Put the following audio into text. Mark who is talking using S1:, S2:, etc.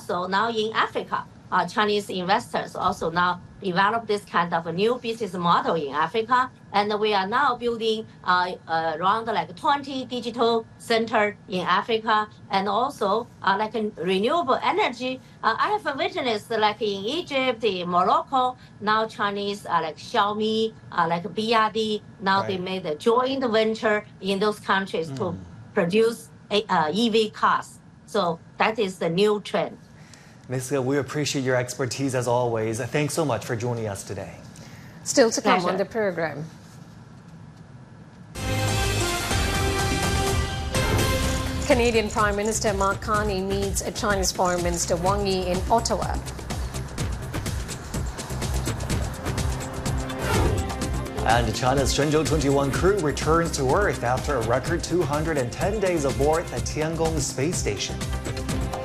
S1: also now in Africa, Chinese investors also now develop this kind of a new business model in Africa. And we are now building around like 20 digital center in Africa, and also like in renewable energy. I have witnessed like in Egypt, in Morocco, now Chinese like Xiaomi, like BRD, now they made a joint venture in those countries to produce EV cars. So that is the new trend.
S2: Ms. Ge, we appreciate your expertise as always. Thanks so much for joining us today.
S3: Still to come on the program. Canadian Prime Minister Mark Carney meets Chinese Foreign Minister Wang Yi in Ottawa.
S2: And China's Shenzhou 21 crew returns to Earth after a record 210 days aboard the Tiangong space station.